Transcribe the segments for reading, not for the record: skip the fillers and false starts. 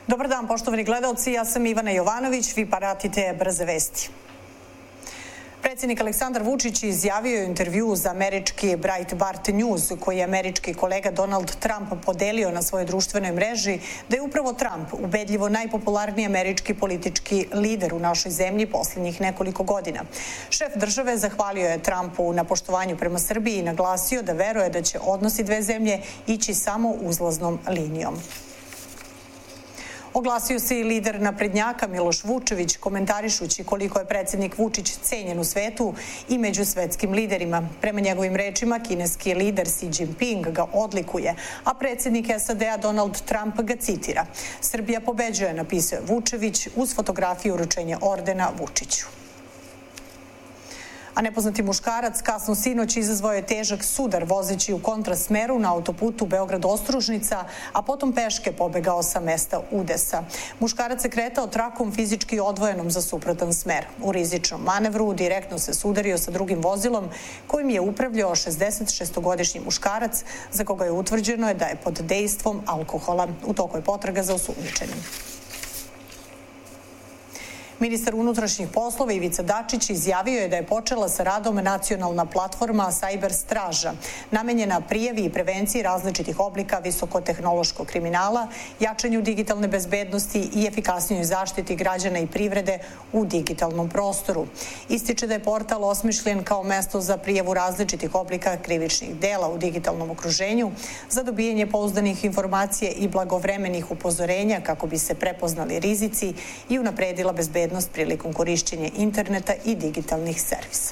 Dobar dan, poštovani gledaoci, ja sam Ivana Jovanović, vi pratite Brze vesti. Predsjednik Aleksandar Vučić izjavio je u intervjuu za američki Breitbart News, koji je američki kolega Donald Trump podelio na svojoj društvenoj mreži, da je upravo Trump ubedljivo najpopularniji američki politički lider u našoj zemlji posljednjih nekoliko godina. Šef države zahvalio je Trumpu na poštovanju prema Srbiji i naglasio da veruje da će odnosi dve zemlje ići samo uzlaznom linijom. Oglasio se i lider naprednjaka Miloš Vučević, komentarišući koliko je predsjednik Vučić cenjen u svetu i među svetskim liderima. Prema njegovim rečima, kineski lider Xi Jinping ga odlikuje, a predsjednik SAD-a Donald Trump ga citira. Srbija pobeđuje, napisao je Vučević uz fotografiju uručenja ordena Vučiću. A nepoznati muškarac kasno sinoć izazvao je težak sudar vozeći u kontrasmeru na autoputu Beograd-Ostružnica, a potom peške pobegao sa mesta udesa. Muškarac se kretao trakom fizički odvojenom za suprotan smer. U rizičnom manevru direktno se sudario sa drugim vozilom kojim je upravljao 66-godišnji muškarac, za koga je utvrđeno da je pod dejstvom alkohola. U toku je potraga za osumnjičenim. Ministar unutrašnjih poslova Ivica Dačić izjavio je da je počela sa radom nacionalna platforma Cyber Straža, namenjena prijavi i prevenciji različitih oblika visokotehnološkog kriminala, jačanju digitalne bezbednosti i efikasnijoj zaštiti građana i privrede u digitalnom prostoru. Ističe da je portal osmišljen kao mesto za prijavu različitih oblika krivičnih dela u digitalnom okruženju, za dobijanje pouzdanih informacija i blagovremenih upozorenja kako bi se prepoznali rizici i unapredila bezbednost prilikom korišćenja interneta i digitalnih servisa.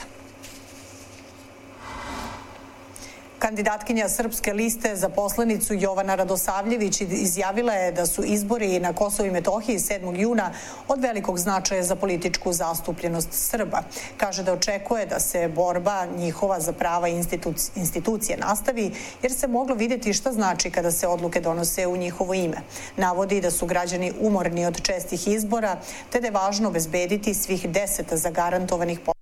Kandidatkinja Srpske liste za poslanicu Jovana Radosavljević izjavila je da su izbori na Kosovu i Metohiji 7. juna od velikog značaja za političku zastupljenost Srba. Kaže da očekuje da se borba njihova za prava institucije nastavi, jer se moglo vidjeti šta znači kada se odluke donose u njihovo ime. Navodi da su građani umorni od čestih izbora, te da je važno obezbediti svih 10 zagarantovanih